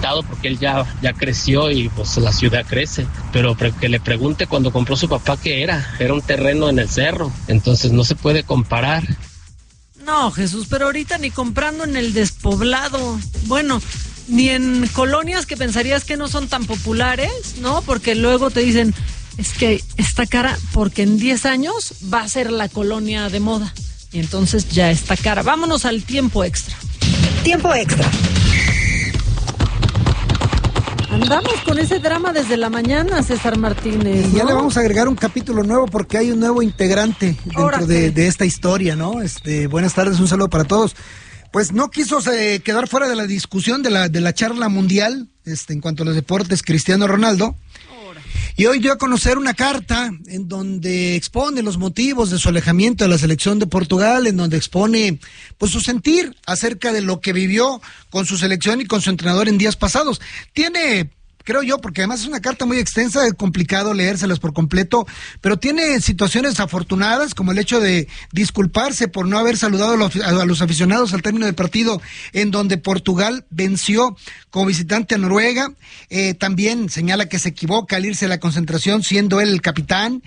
limitado porque él ya creció y pues la ciudad crece, pero que le pregunte cuando compró su papá qué era un terreno en el cerro, entonces no se puede comparar. No, Jesús, pero ahorita ni comprando en el despoblado, bueno, ni en colonias que pensarías que no son tan populares, ¿no? Porque luego te dicen, es que está cara porque en 10 años va a ser la colonia de moda. Y entonces ya está cara. Vámonos al tiempo extra. Tiempo extra. Andamos con ese drama desde la mañana, César Martínez, ¿no? Y ya le vamos a agregar un capítulo nuevo porque hay un nuevo integrante dentro de esta historia, ¿no? Buenas tardes, un saludo para todos. Pues no quiso quedar fuera de la discusión de la charla mundial en cuanto a los deportes, Cristiano Ronaldo. Y hoy dio a conocer una carta en donde expone los motivos de su alejamiento de la selección de Portugal, en donde expone pues su sentir acerca de lo que vivió con su selección y con su entrenador en días pasados. Tiene, creo yo, porque además es una carta muy extensa, es complicado leérselas por completo, pero tiene situaciones afortunadas, como el hecho de disculparse por no haber saludado a los aficionados al término del partido en donde Portugal venció como visitante a Noruega. También señala que se equivoca al irse a la concentración siendo él el capitán.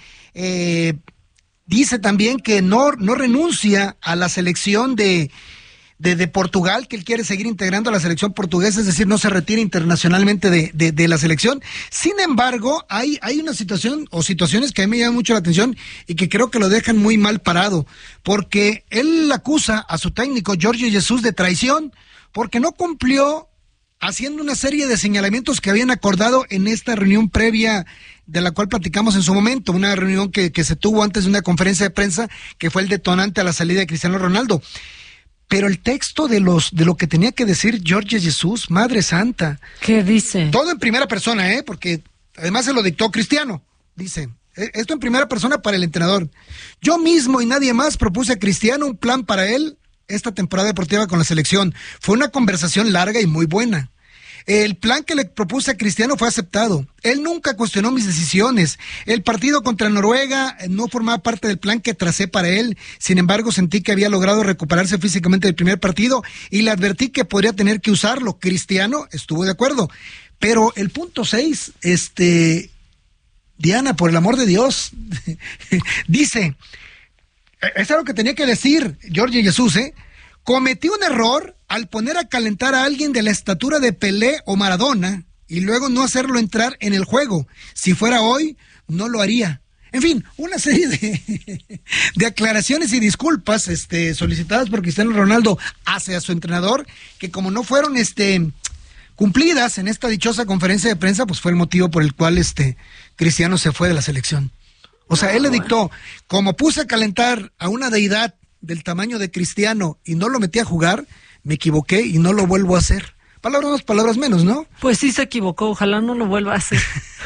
Dice también que no renuncia a la selección de Portugal, que él quiere seguir integrando a la selección portuguesa, es decir, no se retira internacionalmente de la selección. Sin embargo, hay una situación o situaciones que a mí me llaman mucho la atención y que creo que lo dejan muy mal parado, porque él acusa a su técnico Jorge Jesus de traición, porque no cumplió haciendo una serie de señalamientos que habían acordado en esta reunión previa de la cual platicamos en su momento, una reunión que se tuvo antes de una conferencia de prensa que fue el detonante a la salida de Cristiano Ronaldo. Pero el texto de lo que tenía que decir Jorge Jesus, Madre Santa. ¿Qué dice? Todo en primera persona, porque además se lo dictó Cristiano. Dice, esto en primera persona para el entrenador. Yo mismo y nadie más propuse a Cristiano un plan para él esta temporada deportiva con la selección. Fue una conversación larga y muy buena. El plan que le propuse a Cristiano fue aceptado. Él nunca cuestionó mis decisiones. El partido contra Noruega no formaba parte del plan que tracé para él. Sin embargo, sentí que había logrado recuperarse físicamente del primer partido y le advertí que podría tener que usarlo. Cristiano estuvo de acuerdo. Pero el punto 6, Diana, por el amor de Dios, dice, es algo que tenía que decir Jorge Jesus, cometí un error al poner a calentar a alguien de la estatura de Pelé o Maradona y luego no hacerlo entrar en el juego. Si fuera hoy, no lo haría. En fin, una serie de aclaraciones y disculpas solicitadas por Cristiano Ronaldo hacia su entrenador, que como no fueron cumplidas en esta dichosa conferencia de prensa, pues fue el motivo por el cual Cristiano se fue de la selección. O sea, él le dictó, como puse a calentar a una deidad del tamaño de Cristiano y no lo metí a jugar, me equivoqué y no lo vuelvo a hacer. Palabras más, palabras menos, ¿no? Pues sí se equivocó, ojalá no lo vuelva a hacer.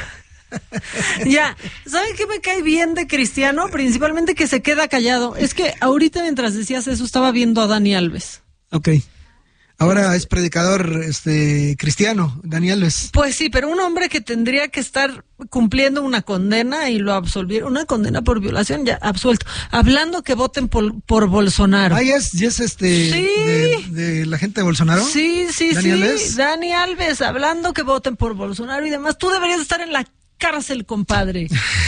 Ya, ¿saben qué me cae bien de Cristiano? Principalmente que se queda callado. Es que ahorita mientras decías eso estaba viendo a Dani Alves. Ok. Ahora es predicador cristiano, Dani Alves. Pues sí, pero un hombre que tendría que estar cumpliendo una condena y lo absolvieron, una condena por violación, ya absuelto. Hablando que voten por Bolsonaro. Ah, ya es sí. de la gente de Bolsonaro. Sí, ¿Dani Alves? Dani Alves, hablando que voten por Bolsonaro y demás. Tú deberías estar en la cárcel, compadre.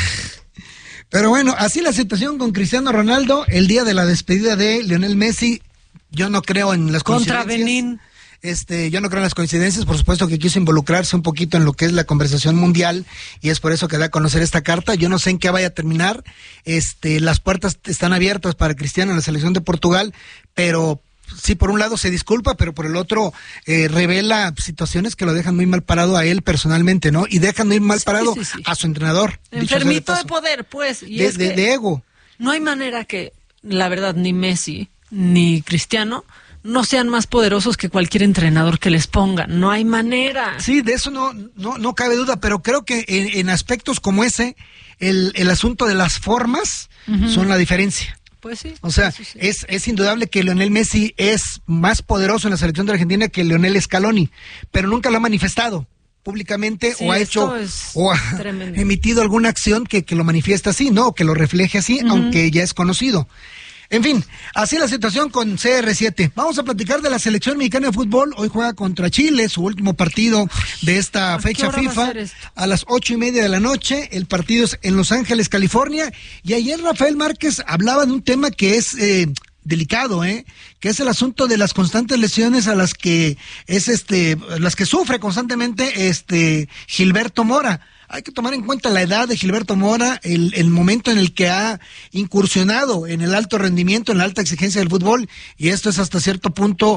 Pero bueno, así la situación con Cristiano Ronaldo, el día de la despedida de Lionel Messi. Yo no creo en las coincidencias. Contra Benín. Yo no creo en las coincidencias, por supuesto que quiso involucrarse un poquito en lo que es la conversación mundial y es por eso que da a conocer esta carta. Yo no sé en qué vaya a terminar. Las puertas están abiertas para Cristiano en la selección de Portugal, pero sí, por un lado se disculpa, pero por el otro revela situaciones que lo dejan muy mal parado a él personalmente, ¿no? Y dejan muy mal parado a su entrenador. Enfermito de poder, pues. Y de ego. No hay manera que, la verdad, ni Messi ni Cristiano no sean más poderosos que cualquier entrenador que les ponga. No hay manera. Sí, de eso no cabe duda, pero creo que en aspectos como ese, el asunto de las formas son la diferencia. Pues sí. O sea, sí. Es indudable que Lionel Messi es más poderoso en la selección de Argentina que Lionel Scaloni, pero nunca lo ha manifestado públicamente, sí, o ha hecho o ha emitido alguna acción que lo manifiesta así, ¿no? O que lo refleje así, aunque ya es conocido. En fin, así la situación con CR7. Vamos a platicar de la selección mexicana de fútbol. Hoy juega contra Chile, su último partido de esta fecha FIFA, a las 8:30 de la noche. El partido es en Los Ángeles, California. Y ayer Rafael Márquez hablaba de un tema que es delicado, que es el asunto de las constantes lesiones a las que las que sufre constantemente Gilberto Mora. Hay que tomar en cuenta la edad de Gilberto Mora, el momento en el que ha incursionado en el alto rendimiento, en la alta exigencia del fútbol, y esto es hasta cierto punto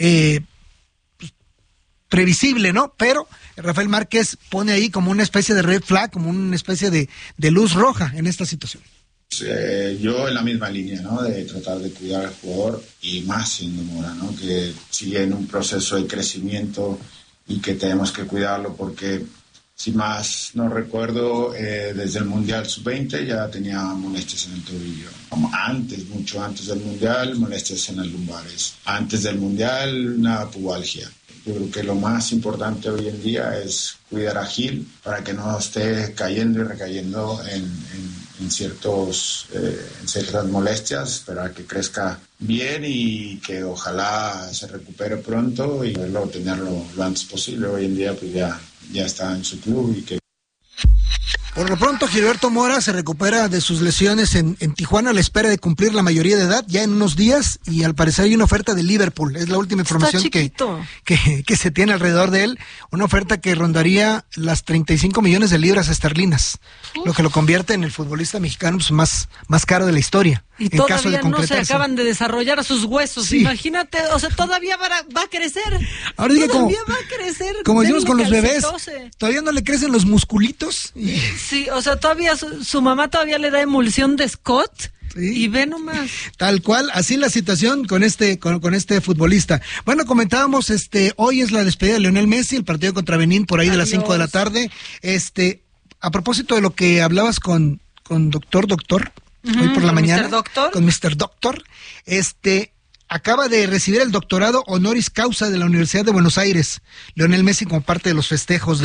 previsible, ¿no? Pero Rafael Márquez pone ahí como una especie de red flag, como una especie de luz roja en esta situación. Yo en la misma línea, ¿no? De tratar de cuidar al jugador, y más siendo Mora, ¿no? Que sigue en un proceso de crecimiento y que tenemos que cuidarlo porque... Si más no recuerdo, desde el Mundial Sub-20 ya tenía molestias en el tobillo. Mucho antes del Mundial, molestias en las lumbares. Antes del Mundial, una pubalgia. Yo creo que lo más importante hoy en día es cuidar a Gil para que no esté cayendo y recayendo en ciertas molestias, esperar que crezca bien y que ojalá se recupere pronto y tenerlo lo antes posible. Hoy en día pues ya está en su club y que... Por lo pronto, Gilberto Mora se recupera de sus lesiones en Tijuana a la espera de cumplir la mayoría de edad, ya en unos días, y al parecer hay una oferta de Liverpool. Es la última información que se tiene alrededor de él. Una oferta que rondaría las 35 millones de libras esterlinas, lo que lo convierte en el futbolista mexicano pues, más caro de la historia. Y todavía no se acaban de desarrollar sus huesos, sí. Imagínate, o sea, todavía va a crecer. Ahora diga va a crecer. Como decimos con los bebés, todavía no le crecen los musculitos. Sí, o sea, todavía su mamá todavía le da emulsión de Scott. Sí. Y ve nomás. Tal cual, así la situación con este futbolista. Bueno, comentábamos, hoy es la despedida de Lionel Messi, el partido contra Benín por ahí de las 5 de la tarde. A propósito de lo que hablabas con doctor, hoy por la mañana, con Mr. Doctor, acaba de recibir el doctorado honoris causa de la Universidad de Buenos Aires, Lionel Messi, como parte de los festejos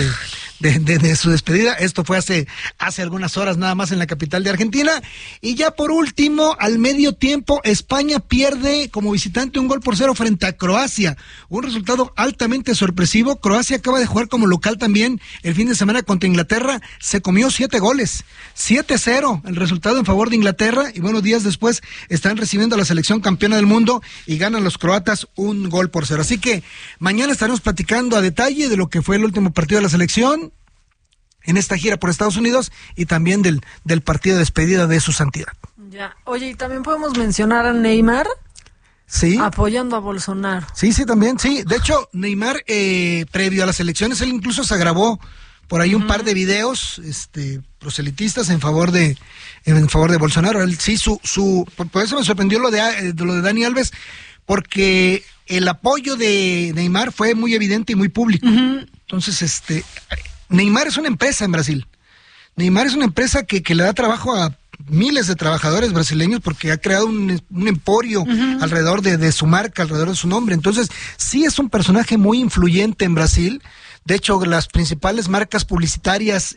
de su despedida. Esto fue hace algunas horas nada más en la capital de Argentina. Y ya por último, al medio tiempo, España pierde como visitante 1-0 frente a Croacia. Un resultado altamente sorpresivo. Croacia acaba de jugar como local también el fin de semana contra Inglaterra. Se comió 7 goles. 7-0 el resultado en favor de Inglaterra. Y bueno, días después están recibiendo a la selección campeona del mundo y ganan los croatas 1-0. Así que mañana estaremos platicando a detalle de lo que fue el último partido de la selección en esta gira por Estados Unidos y también del partido de despedida de su santidad. Ya, oye, y también podemos mencionar a Neymar. Sí. Apoyando a Bolsonaro. Sí, también, sí. De hecho, Neymar, previo a las elecciones, él incluso se grabó por ahí un par de videos, proselitistas en favor de Bolsonaro. Él sí, por eso me sorprendió lo de Dani Alves, porque el apoyo de Neymar fue muy evidente y muy público. Entonces, Neymar es una empresa en Brasil. Neymar es una empresa que le da trabajo a miles de trabajadores brasileños porque ha creado un emporio alrededor de su marca, alrededor de su nombre. Entonces, sí es un personaje muy influyente en Brasil. De hecho, las principales marcas publicitarias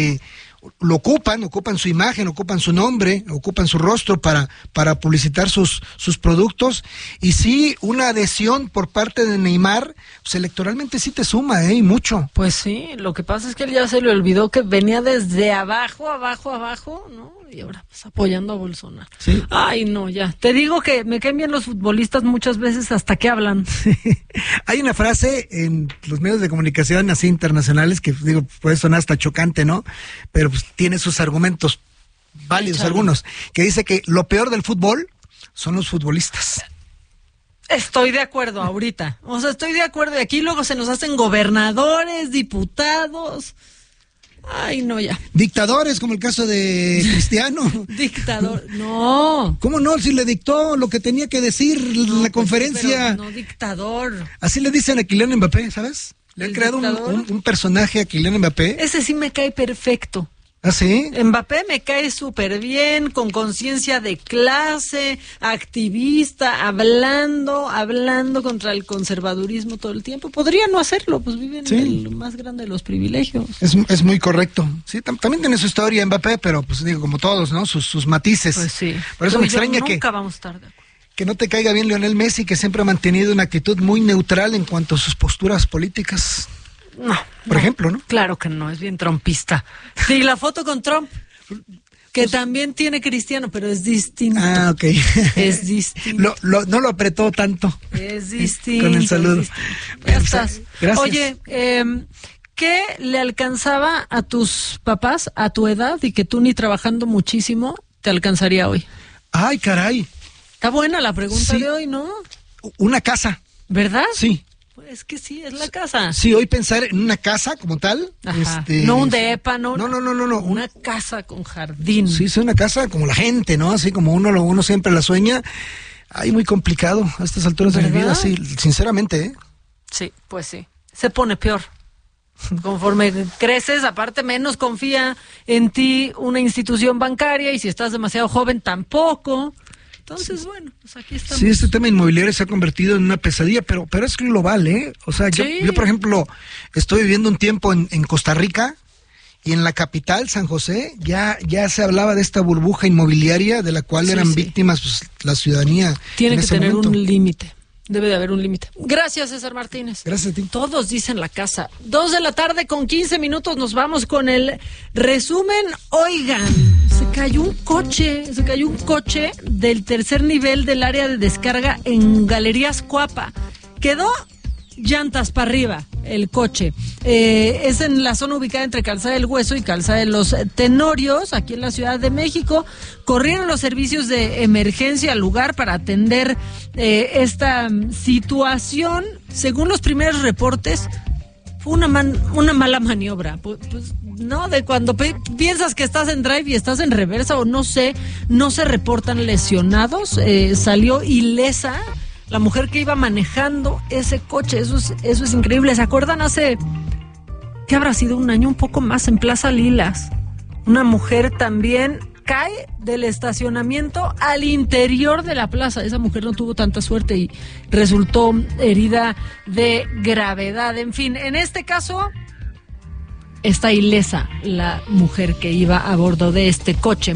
lo ocupan su imagen, ocupan su nombre, ocupan su rostro para publicitar sus productos. Y sí, una adhesión por parte de Neymar, pues electoralmente sí te suma, y mucho. Pues sí, lo que pasa es que él ya se le olvidó que venía desde abajo, ¿no? Y ahora pues apoyando a Bolsonaro. Sí. Ay, no, ya. Te digo que me caen bien los futbolistas muchas veces hasta que hablan. Sí. Hay una frase en los medios de comunicación así internacionales que, digo, puede sonar hasta chocante, ¿no? Pero pues tiene sus argumentos válidos, algunos, que dice que lo peor del fútbol son los futbolistas. Estoy de acuerdo ahorita. O sea, estoy de acuerdo. Y aquí luego se nos hacen gobernadores, diputados. Ay, no, ya. Dictadores, como el caso de Cristiano. Dictador, no. ¿Cómo no? Si le dictó lo que tenía que decir en la conferencia. Sí, pero no dictador. Así le dicen a Kylian Mbappé, ¿sabes? Le han creado un personaje a Kylian Mbappé. Ese sí me cae perfecto. ¿Ah, sí? Mbappé me cae súper bien, con conciencia de clase, activista, hablando contra el conservadurismo todo el tiempo. Podría no hacerlo, pues viven el más grande de los privilegios. Es muy correcto. Sí, también tiene su historia Mbappé, pero pues digo, como todos, ¿no? Sus matices. Pues sí. Por eso me extraña nunca vamos a estar de acuerdo. Que no te caiga bien Lionel Messi, que siempre ha mantenido una actitud muy neutral en cuanto a sus posturas políticas. No. Por ejemplo, ¿no? Claro que no, es bien trumpista. Sí, la foto con Trump, que también tiene Cristiano, pero es distinto. Ah, ok. Es distinto. No lo apretó tanto. Es distinto. Con el saludo. Ya estás. Gracias. Oye, ¿qué le alcanzaba a tus papás a tu edad y que tú ni trabajando muchísimo te alcanzaría hoy? Ay, caray. Está buena la pregunta de hoy, ¿no? Una casa. ¿Verdad? Sí. Pues que sí, es la casa. Sí, hoy pensar en una casa como tal. No un depa, no. No. Una casa con jardín. Sí, es una casa como la gente, ¿no? Así como uno siempre la sueña. Ay, muy complicado a estas alturas de mi vida, sí, sinceramente, ¿eh? Sí, pues sí. Se pone peor. Conforme creces, aparte menos confía en ti una institución bancaria y si estás demasiado joven tampoco. Entonces, bueno, pues aquí estamos. Sí, este tema inmobiliario se ha convertido en una pesadilla, pero es global, ¿eh? O sea, yo, por ejemplo, estoy viviendo un tiempo en Costa Rica y en la capital, San José, ya se hablaba de esta burbuja inmobiliaria de la cual eran víctimas pues, la ciudadanía. Tiene que tener un límite. Debe de haber un límite. Gracias, César Martínez. Gracias a ti. Todos dicen la casa. 2:15 p.m, nos vamos con el resumen. Oigan, se cayó un coche del tercer nivel del área de descarga en Galerías Cuapa. Quedó llantas para arriba el coche. Es en la zona ubicada entre Calzada del Hueso y Calzada de los Tenorios, aquí en la Ciudad de México. Corrieron los servicios de emergencia al lugar para atender esta situación. Según los primeros reportes, fue una mala maniobra. Pues, no, de cuando piensas que estás en drive y estás en reversa o no sé, no se reportan lesionados. Salió ilesa la mujer que iba manejando ese coche. Eso es increíble. ¿Se acuerdan hace, qué habrá sido, un año, un poco más, en Plaza Lilas? Una mujer también cae del estacionamiento al interior de la plaza. Esa mujer no tuvo tanta suerte y resultó herida de gravedad. En fin, en este caso está ilesa la mujer que iba a bordo de este coche.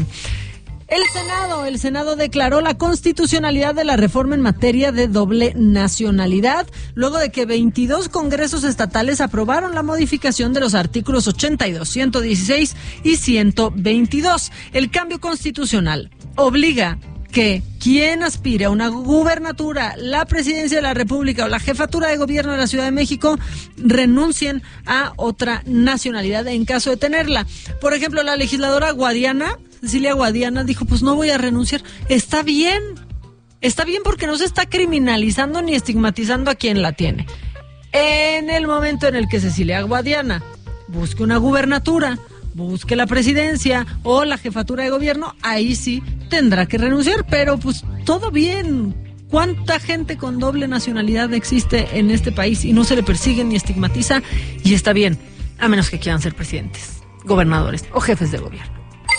El Senado declaró la constitucionalidad de la reforma en materia de doble nacionalidad, luego de que 22 congresos estatales aprobaron la modificación de los artículos 82, 116 y 122. El cambio constitucional obliga que quien aspire a una gubernatura, la presidencia de la República o la jefatura de gobierno de la Ciudad de México renuncien a otra nacionalidad en caso de tenerla. Por ejemplo, la legisladora Cecilia Guadiana dijo, pues no voy a renunciar. Está bien porque no se está criminalizando ni estigmatizando a quien la tiene. En el momento en el que Cecilia Guadiana busque una gubernatura, busque la presidencia o la jefatura de gobierno, ahí sí tendrá que renunciar, pero pues todo bien. ¿Cuánta gente con doble nacionalidad existe en este país y no se le persigue ni estigmatiza? Y está bien, a menos que quieran ser presidentes, gobernadores o jefes de gobierno.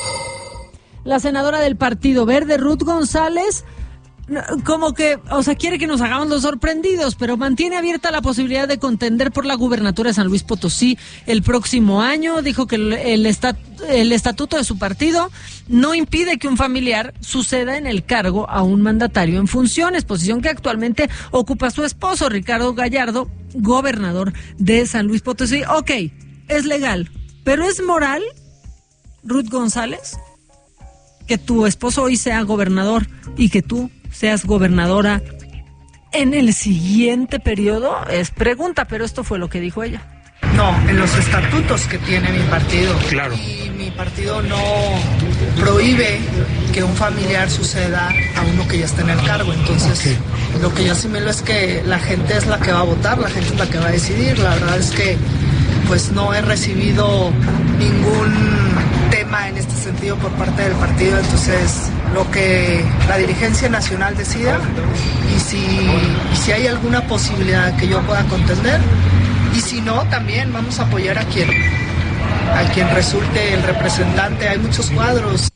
La senadora del Partido Verde, Ruth González, como que, quiere que nos hagamos los sorprendidos, pero mantiene abierta la posibilidad de contender por la gubernatura de San Luis Potosí el próximo año. Dijo que el estatuto de su partido no impide que un familiar suceda en el cargo a un mandatario en funciones, posición que actualmente ocupa su esposo, Ricardo Gallardo, gobernador de San Luis Potosí. Ok, es legal, pero ¿es moral, Ruth González, que tu esposo hoy sea gobernador y que tú seas gobernadora en el siguiente periodo? Es pregunta, pero esto fue lo que dijo ella. No, en los estatutos que tiene mi partido. Claro. Y mi partido no prohíbe que un familiar suceda a uno que ya está en el cargo. Entonces, Lo que yo asimilo es que la gente es la que va a votar, la gente es la que va a decidir. La verdad es que pues no he recibido ningún tema en este sentido por parte del partido. Entonces, lo que la dirigencia nacional decida, y si hay alguna posibilidad que yo pueda contender, y si no, también vamos a apoyar a quien a quien resulte el representante. Hay muchos cuadros.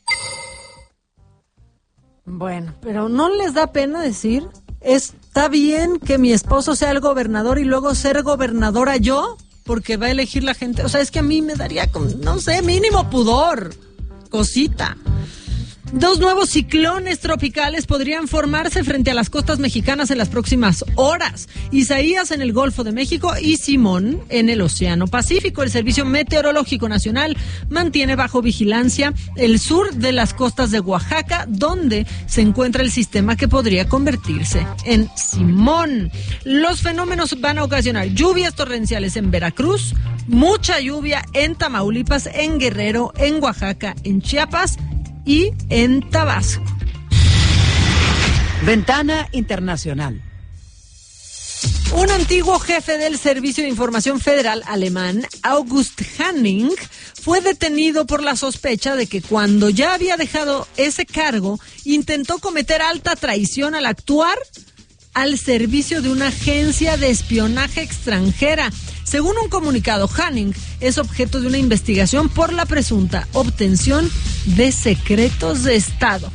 Bueno, pero ¿no les da pena decir? ¿Está bien que mi esposo sea el gobernador y luego ser gobernadora yo? Porque va a elegir la gente. O sea, es que a mí me daría, no sé, mínimo pudor. Cosita. 2 nuevos ciclones tropicales podrían formarse frente a las costas mexicanas en las próximas horas. Isaías en el Golfo de México y Simón en el Océano Pacífico. El Servicio Meteorológico Nacional mantiene bajo vigilancia el sur de las costas de Oaxaca, donde se encuentra el sistema que podría convertirse en Simón. Los fenómenos van a ocasionar lluvias torrenciales en Veracruz, mucha lluvia en Tamaulipas, en Guerrero, en Oaxaca, en Chiapas y en Tabasco. Ventana Internacional. Un antiguo jefe del Servicio de Información Federal alemán, August Hanning, fue detenido por la sospecha de que cuando ya había dejado ese cargo, intentó cometer alta traición al actuar al servicio de una agencia de espionaje extranjera. Según un comunicado, Hanning es objeto de una investigación por la presunta obtención de secretos de Estado.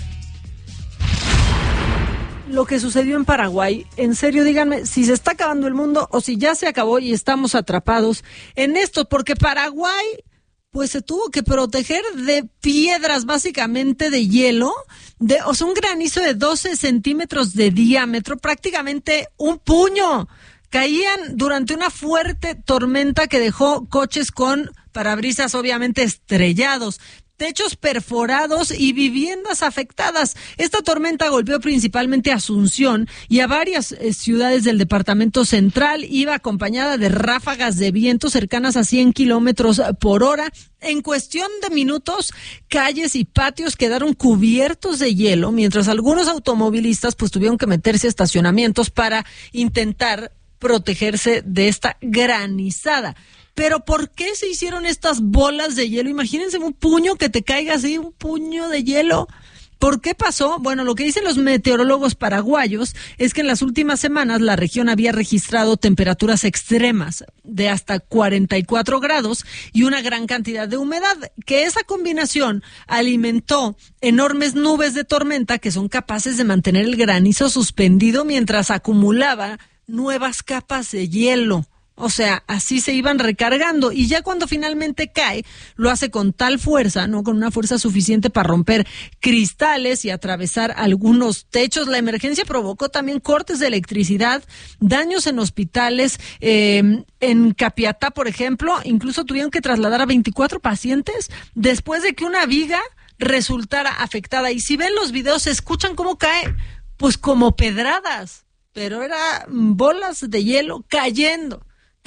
Lo que sucedió en Paraguay, en serio, díganme si se está acabando el mundo o si ya se acabó y estamos atrapados en esto, porque Paraguay pues se tuvo que proteger de piedras, básicamente de hielo, o sea, un granizo de 12 centímetros de diámetro, prácticamente un puño. Caían durante una fuerte tormenta que dejó coches con parabrisas obviamente estrellados, techos perforados y viviendas afectadas. Esta tormenta golpeó principalmente a Asunción y a varias ciudades del departamento central. Iba acompañada de ráfagas de viento cercanas a 100 kilómetros por hora. En cuestión de minutos, calles y patios quedaron cubiertos de hielo, mientras algunos automovilistas pues tuvieron que meterse a estacionamientos para intentar protegerse de esta granizada. Pero ¿por qué se hicieron estas bolas de hielo? Imagínense un puño que te caiga así, un puño de hielo. ¿Por qué pasó? Bueno, lo que dicen los meteorólogos paraguayos es que en las últimas semanas la región había registrado temperaturas extremas de hasta 44 grados y una gran cantidad de humedad, que esa combinación alimentó enormes nubes de tormenta que son capaces de mantener el granizo suspendido mientras acumulaba nuevas capas de hielo. O sea, así se iban recargando y ya cuando finalmente cae, lo hace con tal fuerza, ¿no? Con una fuerza suficiente para romper cristales y atravesar algunos techos. La emergencia provocó también cortes de electricidad, daños en hospitales, en Capiatá, por ejemplo, incluso tuvieron que trasladar a 24 pacientes después de que una viga resultara afectada. Y si ven los videos, se escuchan cómo cae, pues como pedradas, pero era bolas de hielo cayendo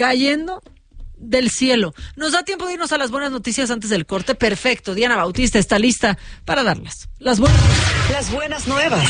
del cielo. Nos da tiempo de irnos a las buenas noticias antes del corte. Perfecto. Diana Bautista está lista para darlas. Las buenas nuevas.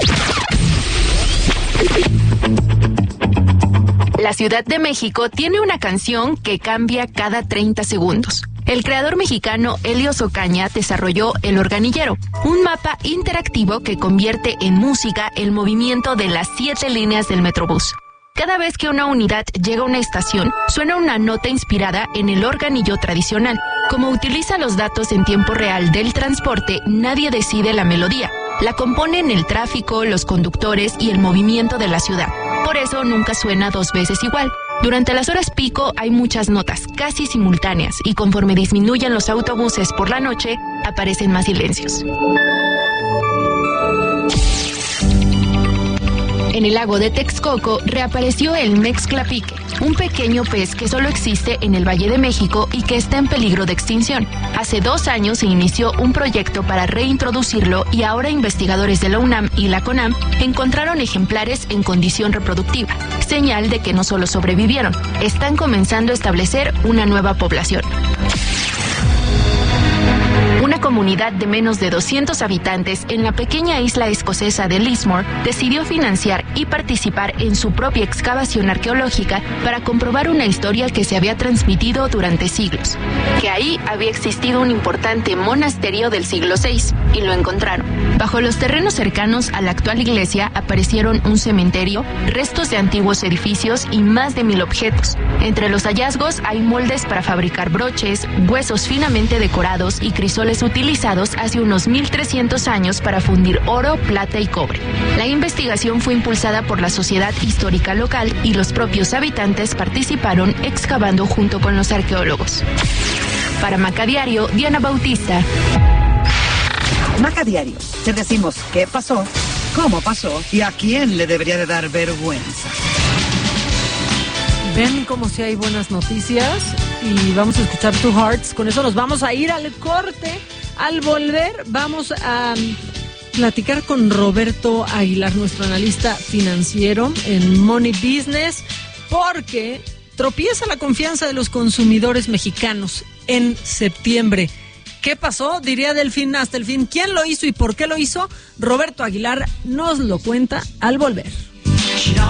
La Ciudad de México tiene una canción que cambia cada 30 segundos. El creador mexicano Helios Ocaña desarrolló El Organillero, un mapa interactivo que convierte en música el movimiento de las 7 líneas del Metrobús. Cada vez que una unidad llega a una estación, suena una nota inspirada en el organillo tradicional. Como utiliza los datos en tiempo real del transporte, nadie decide la melodía. La componen el tráfico, los conductores y el movimiento de la ciudad. Por eso nunca suena 2 veces igual. Durante las horas pico hay muchas notas, casi simultáneas, y conforme disminuyen los autobuses por la noche, aparecen más silencios. En el lago de Texcoco reapareció el mexclapique, un pequeño pez que solo existe en el Valle de México y que está en peligro de extinción. Hace 2 años se inició un proyecto para reintroducirlo y ahora investigadores de la UNAM y la CONAM encontraron ejemplares en condición reproductiva, señal de que no solo sobrevivieron, están comenzando a establecer una nueva población. Una una comunidad de menos de 200 habitantes en la pequeña isla escocesa de Lismore decidió financiar y participar en su propia excavación arqueológica para comprobar una historia que se había transmitido durante siglos, que ahí había existido un importante monasterio del siglo VI, y lo encontraron. Bajo los terrenos cercanos a la actual iglesia aparecieron un cementerio, restos de antiguos edificios y más de 1000 objetos. Entre los hallazgos hay moldes para fabricar broches, huesos finamente decorados y crisoles utilizados hace unos 1300 años para fundir oro, plata y cobre. La investigación fue impulsada por la Sociedad Histórica Local y los propios habitantes participaron excavando junto con los arqueólogos. Para Macadiario, Diana Bautista. Macadiario, te decimos qué pasó, cómo pasó y a quién le debería de dar vergüenza. Ven como si hay buenas noticias y vamos a escuchar Two Hearts. Con eso nos vamos a ir al corte. Al volver vamos a platicar con Roberto Aguilar, nuestro analista financiero en Money Business, porque tropieza la confianza de los consumidores mexicanos en septiembre. ¿Qué pasó? Diría Delfín hasta el fin. ¿Quién lo hizo y por qué lo hizo? Roberto Aguilar nos lo cuenta al volver.